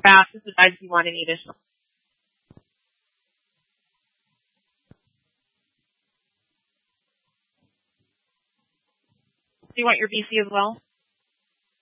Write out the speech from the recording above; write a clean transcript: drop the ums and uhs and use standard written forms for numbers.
fast. Just decide if you want any additional. Do you want your BC as well?